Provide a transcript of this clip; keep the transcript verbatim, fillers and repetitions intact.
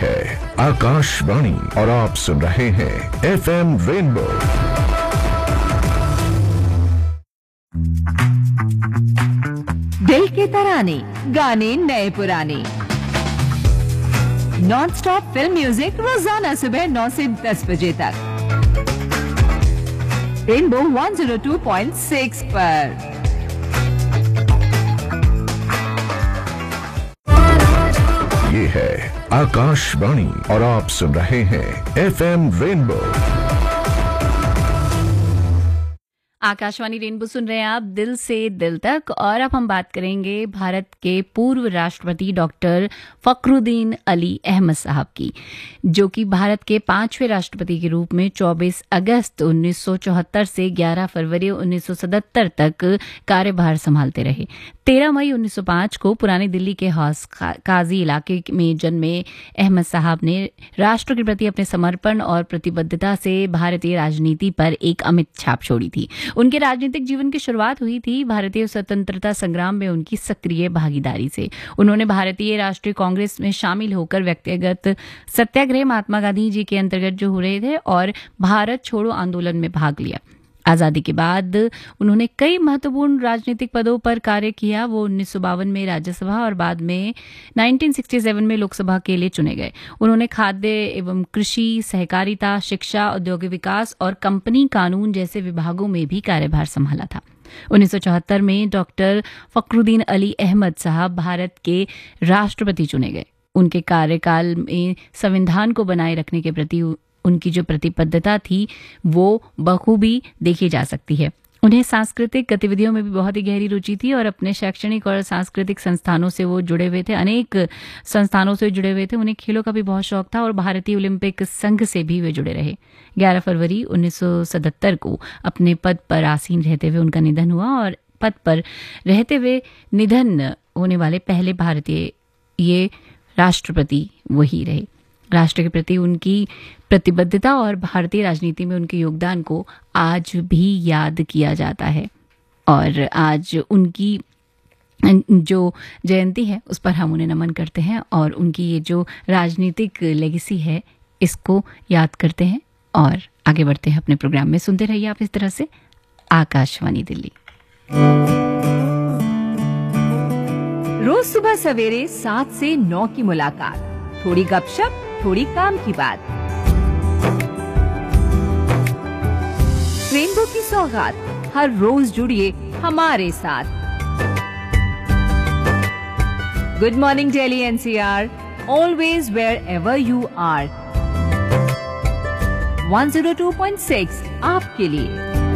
है आकाशवाणी और आप सुन रहे हैं एफ एम रेनबो। दिल के तराने, गाने नए पुराने, नॉन स्टॉप फिल्म म्यूजिक रोजाना सुबह नौ से दस बजे तक रेनबो एक सौ दो पॉइंट छह पर। ये है आकाशवाणी और आप सुन रहे हैं F M rainbow. Akashvani rainbow सुन रहे हैं आप दिल से दिल तक। और अब हम बात करेंगे भारत के पूर्व राष्ट्रपति डॉक्टर फखरुद्दीन अली अहमद साहब की, जो कि भारत के पांचवें राष्ट्रपति के रूप में चौबीस अगस्त उन्नीस सौ चौहत्तर से ग्यारह फरवरी उन्नीस सौ सतहत्तर तक कार्यभार संभालते रहे। तेरह मई उन्नीस सौ पाँच को पुरानी दिल्ली के हौस काजी इलाके में जन्मे अहमद साहब ने राष्ट्र के प्रति अपने समर्पण और प्रतिबद्धता से भारतीय राजनीति पर एक अमिट छाप छोड़ी थी। उनके राजनीतिक जीवन की शुरुआत हुई थी भारतीय स्वतंत्रता संग्राम में उनकी सक्रिय भागीदारी से। उन्होंने भारतीय राष्ट्रीय कांग्रेस में शामिल होकर व्यक्तिगत सत्याग्रह महात्मा गांधी जी के अंतर्गत जो हो रहे थे और भारत छोड़ो आंदोलन में भाग लिया। आजादी के बाद उन्होंने कई महत्वपूर्ण राजनीतिक पदों पर कार्य किया। वो उन्नीस सौ बावन में राज्यसभा और बाद में उन्नीस सौ सरसठ में लोकसभा के लिए चुने गए। उन्होंने खाद्य एवं कृषि, सहकारिता, शिक्षा, औद्योगिक विकास और कंपनी कानून जैसे विभागों में भी कार्यभार संभाला था। उन्नीस सौ चौहत्तर में डॉक्टर फखरुद्दीन अली अहमद साहब भारत के राष्ट्रपति चुने गए। उनके कार्यकाल में संविधान को बनाए रखने के प्रति उनकी जो प्रतिबद्धता थी वो बखूबी देखी जा सकती है। उन्हें सांस्कृतिक गतिविधियों में भी बहुत ही गहरी रुचि थी और अपने शैक्षणिक और सांस्कृतिक संस्थानों से वो जुड़े हुए थे, अनेक संस्थानों से जुड़े हुए थे। उन्हें खेलों का भी बहुत शौक था और भारतीय ओलंपिक संघ से भी वे जुड़े रहे। ग्यारह फरवरी उन्नीस सौ सतहत्तर को अपने पद पर आसीन रहते हुए उनका निधन हुआ और पद पर रहते हुए निधन होने वाले पहले भारतीय ये राष्ट्रपति वही रहे। राष्ट्र के प्रति उनकी प्रतिबद्धता और भारतीय राजनीति में उनके योगदान को आज भी याद किया जाता है और आज उनकी जो जयंती है उस पर हम उन्हें नमन करते हैं और उनकी ये जो राजनीतिक लेगेसी है इसको याद करते हैं और आगे बढ़ते हैं अपने प्रोग्राम में। सुनते रहिए आप इस तरह से आकाशवाणी दिल्ली। रोज सुबह सवेरे सात से नौ की मुलाकात, थोड़ी गपशप, थोड़ी काम की बात। रेनबो की सौगात, हर रोज जुड़िए हमारे साथ। Good morning Delhi N C R, always wear ever you are. एक सौ दो पॉइंट छह आपके लिए।